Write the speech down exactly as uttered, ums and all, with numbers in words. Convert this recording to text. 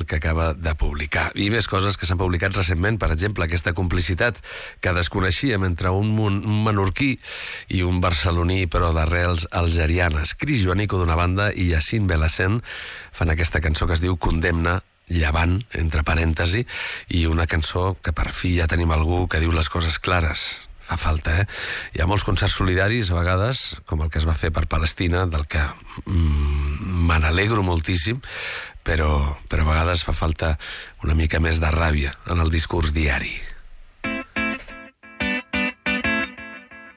que acaba de publicar. I més coses que s'han publicat recentment, per exemple, aquesta complicitat que desconeixíem entre un, un menorquí i un barceloní, però d'arrels algerianes. Cris Joanico d'una banda i Yacine Belhacen fan aquesta cançó que es diu Condemna, Llevant, entre parèntesi, i una cançó que per fi ja tenim algú que diu les coses clares. Fa falta, eh? Hi ha molts concerts solidaris, a vegades, com el que es va fer per Palestina, del que mm, me n'alegro moltíssim, però, però a vegades fa falta una mica més de ràbia en el discurs diari.